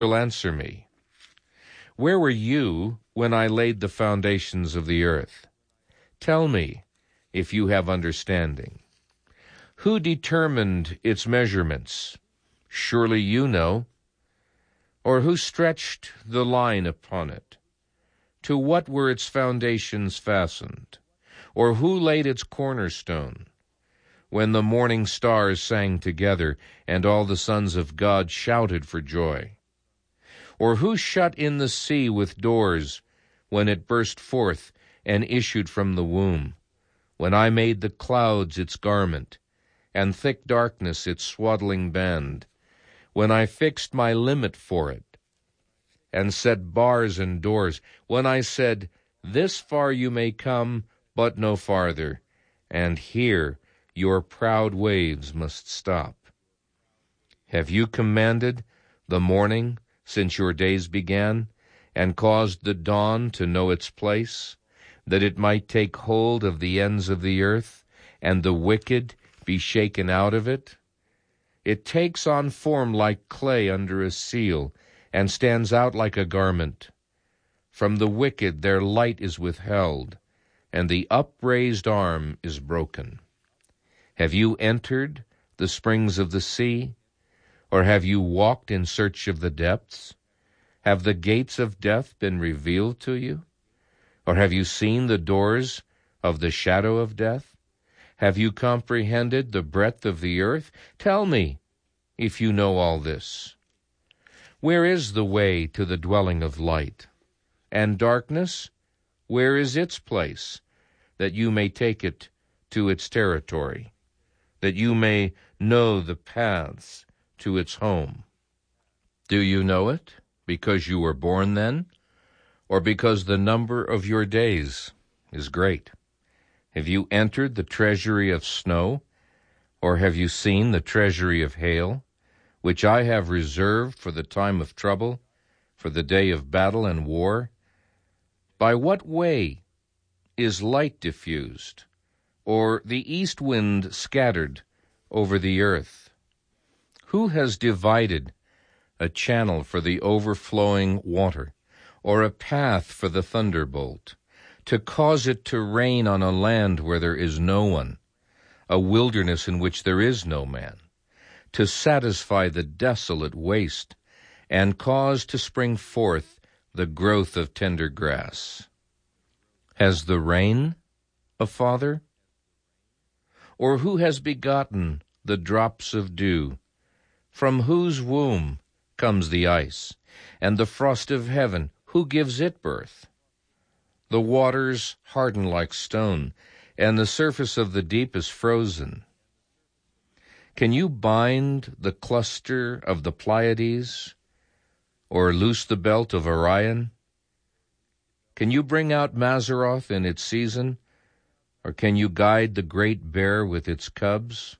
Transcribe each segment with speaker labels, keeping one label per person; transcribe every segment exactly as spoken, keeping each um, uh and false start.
Speaker 1: will answer me. Where were you when I laid the foundations of the earth? Tell me, if you have understanding. Who determined its measurements? Surely you know. Or who stretched the line upon it? To what were its foundations fastened? Or who laid its cornerstone? When the morning stars sang together, and all the sons of God shouted for joy? Or who shut in the sea with doors, when it burst forth and issued from the womb? When I made the clouds its garment, and thick darkness its swaddling band? When I fixed my limit for it, and set bars and doors? When I said, this far you may come, but no farther, and here your proud waves must stop? Have you commanded the morning since your days began, and caused the dawn to know its place, that it might take hold of the ends of the earth, and the wicked be shaken out of it? It takes on form like clay under a seal, and stands out like a garment. From the wicked their light is withheld, and the upraised arm is broken. Have you entered the springs of the sea? Or have you walked in search of the depths? Have the gates of death been revealed to you? Or have you seen the doors of the shadow of death? Have you comprehended the breadth of the earth? Tell me, if you know all this. Where is the way to the dwelling of light? And darkness, where is its place, that you may take it to its territory, that you may know the paths to its home? Do you know it because you were born then, or because the number of your days is great? Have you entered the treasury of snow, or have you seen the treasury of hail, which I have reserved for the time of trouble, for the day of battle and war? By what way is light diffused, or the east wind scattered over the earth? Who has divided a channel for the overflowing water, or a path for the thunderbolt, to cause it to rain on a land where there is no one, a wilderness in which there is no man, to satisfy the desolate waste, and cause to spring forth the growth of tender grass? Has the rain a father? Or who has begotten the drops of dew? From whose womb comes the ice, and the frost of heaven, who gives it birth? The waters harden like stone, and the surface of the deep is frozen. Can you bind the cluster of the Pleiades, or loose the belt of Orion? Can you bring out Mazzaroth in its season, or can you guide the great bear with its cubs?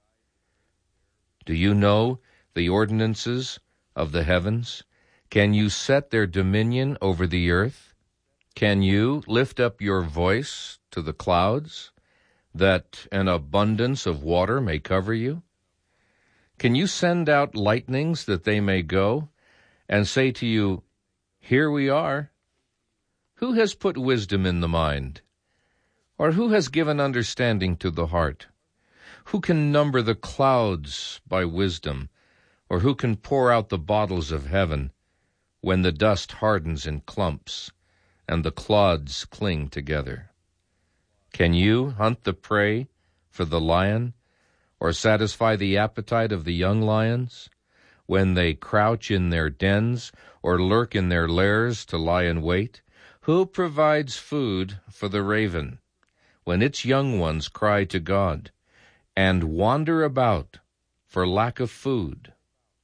Speaker 1: Do you know the ordinances of the heavens? Can you set their dominion over the earth? Can you lift up your voice to the clouds, that an abundance of water may cover you? Can you send out lightnings that they may go, and say to you, here we are? Who has put wisdom in the mind? Or who has given understanding to the heart? Who can number the clouds by wisdom, or who can pour out the bottles of heaven, when the dust hardens in clumps, and the clods cling together? Can you hunt the prey for the lion, or satisfy the appetite of the young lions, when they crouch in their dens, or lurk in their lairs to lie in wait? Who provides food for the raven, when its young ones cry to God, and wander about for lack of food?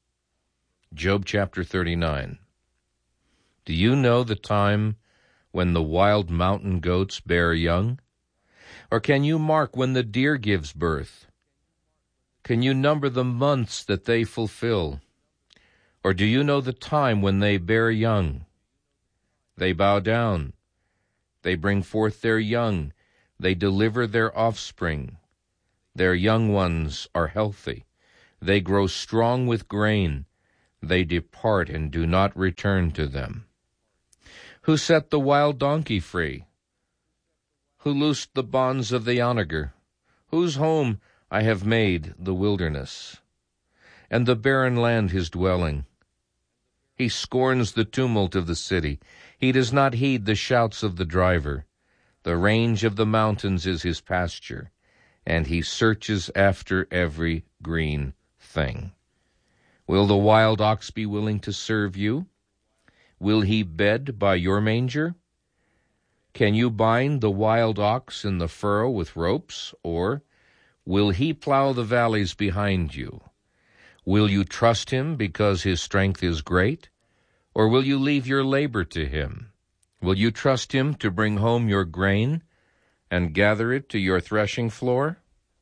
Speaker 1: Job chapter thirty-nine. Do you know the time when the wild mountain goats bear young? Or can you mark when the deer gives birth? Can you number the months that they fulfill? Or do you know the time when they bear young? They bow down, they bring forth their young, they deliver their offspring. Their young ones are healthy, they grow strong with grain, they depart and do not return to them. Who set the wild donkey free? Who loosed the bonds of the onager? Whose home I have made the wilderness, and the barren land his dwelling. He scorns the tumult of the city. He does not heed the shouts of the driver. The range of the mountains is his pasture, and he searches after every green thing. Will the wild ox be willing to serve you? Will he bed by your manger? Can you bind the wild ox in the furrow with ropes, or will he plow the valleys behind you? Will you trust him because his strength is great, or will you leave your labor to him? Will you trust him to bring home your grain and gather it to your threshing floor?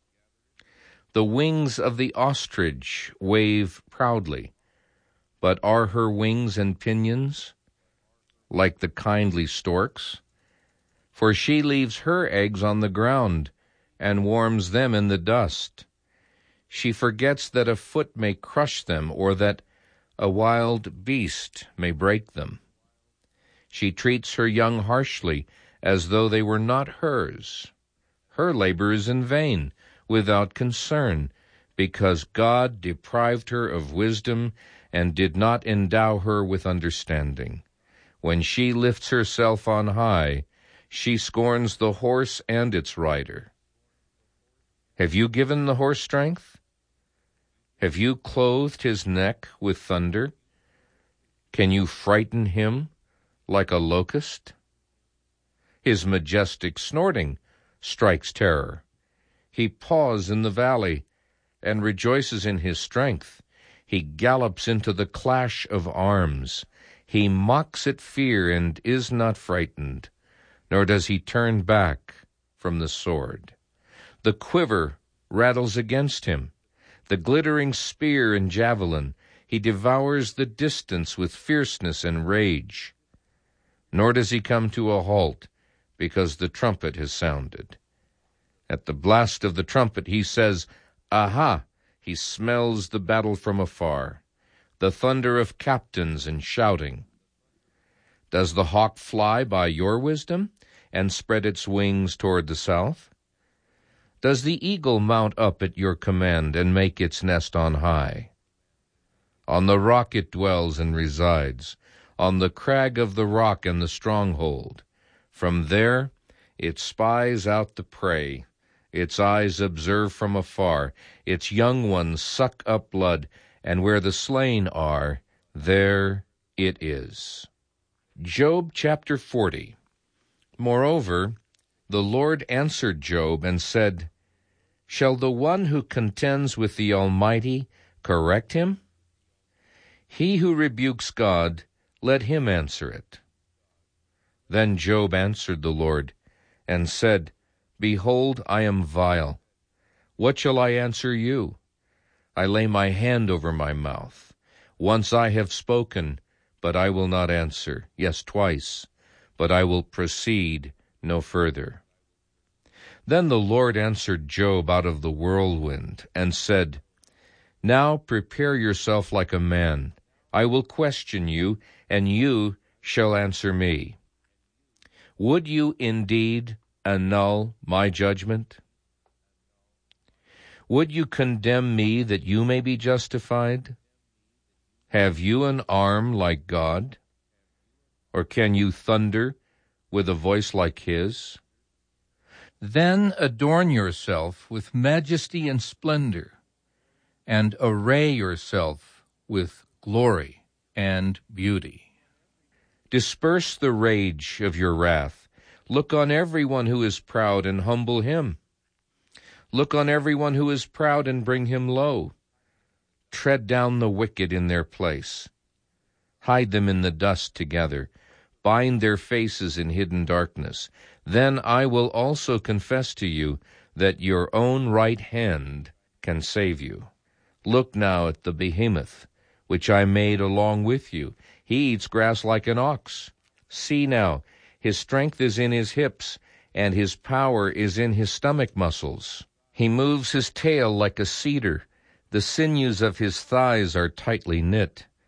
Speaker 1: The wings of the ostrich wave proudly, but are her wings and pinions like the kindly stork's? For she leaves her eggs on the ground and warms them in the dust. She forgets that a foot may crush them, or that a wild beast may break them. She treats her young harshly, as though they were not hers. Her labor is in vain, without concern, because God deprived her of wisdom and did not endow her with understanding. When she lifts herself on high, she scorns the horse and its rider. Have you given the horse strength? Have you clothed his neck with thunder? Can you frighten him like a locust? His majestic snorting strikes terror. He paws in the valley and rejoices in his strength. He gallops into the clash of arms. He mocks at fear and is not frightened, nor does he turn back from the sword. The quiver rattles against him, the glittering spear and javelin. He devours the distance with fierceness and rage. Nor does he come to a halt, because the trumpet has sounded. At the blast of the trumpet he says, "Aha!" He smells the battle from afar, the thunder of captains and shouting. Does the hawk fly by your wisdom and spread its wings toward the south? Does the eagle mount up at your command and make its nest on high? On the rock it dwells and resides, on the crag of the rock and the stronghold. From there it spies out the prey. Its eyes observe from afar. Its young ones suck up blood, and where the slain are, there it is. Job chapter forty. Moreover, the Lord answered Job and said, Shall the one who contends with the Almighty correct him? He who rebukes God, let him answer it. Then Job answered the Lord and said, Behold, I am vile. What shall I answer you? I lay my hand over my mouth. Once I have spoken, but I will not answer. Yes, twice, but I will proceed no further. Then the Lord answered Job out of the whirlwind and said, Now prepare yourself like a man. I will question you, and you shall answer me. Would you indeed annul my judgment? Would you condemn me that you may be justified? Have you an arm like God? Or can you thunder with a voice like his? Then adorn yourself with majesty and splendor, and array yourself with glory and beauty. Disperse the rage of your wrath. Look on everyone who is proud and humble him. Look on everyone who is proud and bring him low. Tread down the wicked in their place. Hide them in the dust together. Bind their faces in hidden darkness. Then I will also confess to you that your own right hand can save you. Look now at the behemoth, which I made along with you. He eats grass like an ox. See now, his strength is in his hips, and his power is in his stomach muscles. He moves his tail like a cedar. The sinews of his thighs are tightly knit.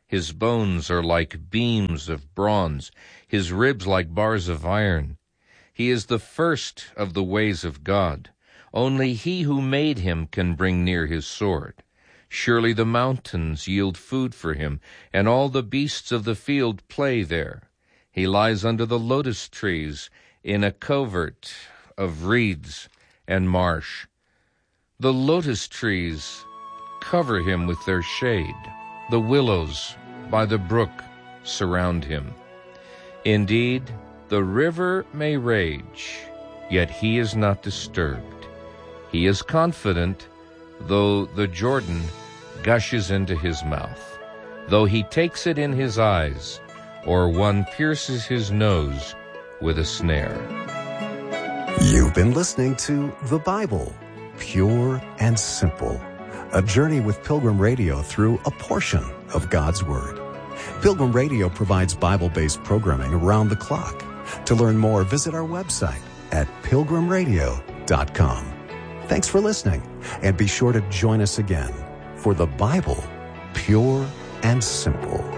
Speaker 1: His bones are like beams of bronze, his ribs like bars of iron. He is the first of the ways of God. Only he who made him can bring near his sword. Surely the mountains yield food for him, and all the beasts of the field play there. He lies under the lotus trees in a covert of reeds and marsh. The lotus trees cover him with their shade. The willows by the brook surround him. Indeed, the river may rage, yet he is not disturbed. He is confident, though the Jordan gushes into his mouth, though he takes it in his eyes, or one pierces his nose with a snare.
Speaker 2: You've been listening to The Bible, Pure and Simple, a journey with Pilgrim Radio through a portion of God's Word. Pilgrim Radio provides Bible-based programming around the clock. To learn more, visit our website at pilgrim radio dot com. Thanks for listening, and be sure to join us again for The Bible, Pure and Simple.